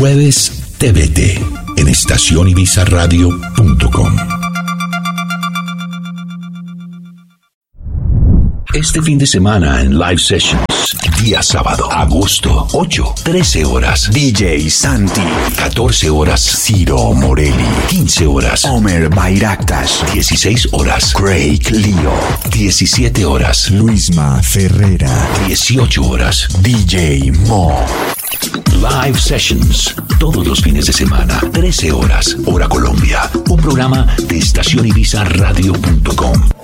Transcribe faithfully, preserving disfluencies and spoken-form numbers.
Jueves T V T en estación ibiza radio punto com. Este fin de semana en Live Sessions, día sábado, agosto, ocho, trece horas, D J Santi, catorce horas, Ciro Morelli, quince horas, Omer Bayraktas, dieciséis horas, Craig Leo, diecisiete horas, Luisma Ferrera, dieciocho horas, D J Mo. Live Sessions, todos los fines de semana, trece horas, hora Colombia, un programa de estación ibiza radio punto com.